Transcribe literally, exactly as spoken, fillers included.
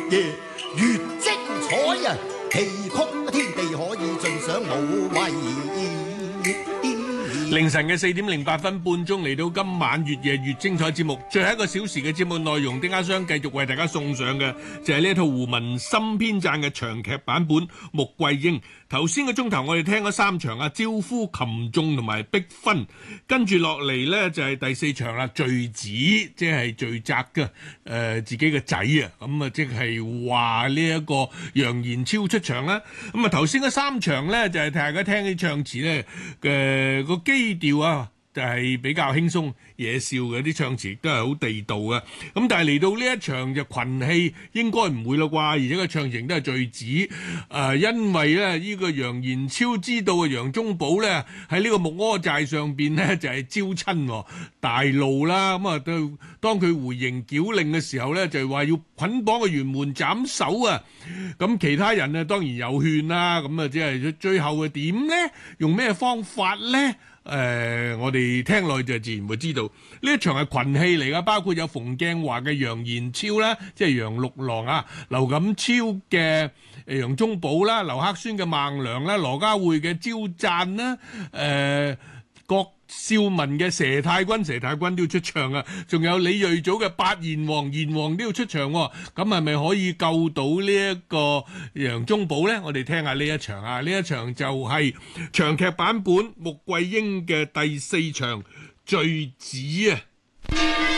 夜越精彩啊！奇曲天地可以盡享無畏。 凌晨嘅四點零八分半鐘嚟到今晚越夜越精彩節目，最後一個小時嘅節目內容，丁家雙繼續為大家送上嘅就係呢一套胡文森編撰嘅長劇版本《穆桂英》。頭先個鐘頭我哋聽咗三場啊，招呼、擒縱同埋逼婚，跟住落嚟呢，就係第四場啦，罪子，即係罪責嘅誒自己嘅仔啊，咁啊即係話呢一個楊延超出場啦。咁啊頭先嗰三場呢，就係大家聽啲唱詞呢嘅個基調啊，就係比較輕鬆野笑嘅，啲唱詞都係好地道嘅。咁但係嚟到呢一場就群戲應該唔會啦啩，而且個唱型都係罪子。誒、呃，因為咧呢、這個楊延超知道啊楊宗保咧喺呢個木柯寨上邊咧就係、是、招親大怒啦。咁啊，當佢回營繳令嘅時候咧，就係話要捆綁個轅門斬首啊。咁其他人啊當然有勸啦。咁啊，即係最後係點咧？用咩方法咧？誒、呃，我哋聽落就自然會知道呢一場係群戲嚟噶，包括有馮鏡華嘅楊延超啦，即係楊六郎啊，劉錦超嘅誒楊宗保啦，劉克宣嘅孟良啦，羅家匯嘅招讚啦，誒、呃、郭少文嘅佘太君，佘太君都要出場啊，仲有李瑞祖嘅八賢王，賢王都要出場喎，咁係咪可以救到呢一個楊宗保咧？我哋聽下呢一場啊，呢一場就係長劇版本穆桂英嘅第四場罪子啊。